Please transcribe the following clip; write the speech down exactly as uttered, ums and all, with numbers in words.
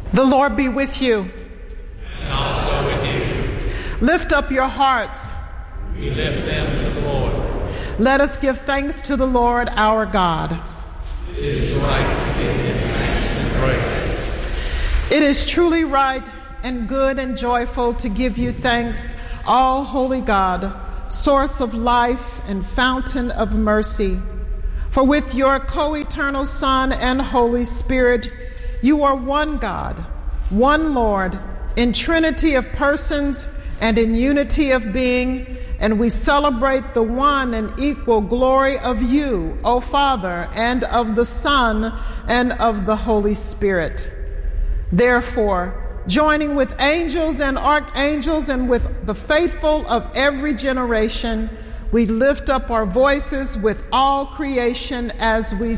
The Lord be with you. And also with you. Lift up your hearts. We lift them to the Lord. Let us give thanks to the Lord our God. It is right to give him thanks and praise. It is truly right and good and joyful to give you thanks, all holy God, source of life and fountain of mercy. For with your co-eternal Son and Holy Spirit, you are one God, one Lord, in trinity of persons and in unity of being, and we celebrate the one and equal glory of you, O Father, and of the Son, and of the Holy Spirit. Therefore, joining with angels and archangels and with the faithful of every generation, we lift up our voices with all creation as we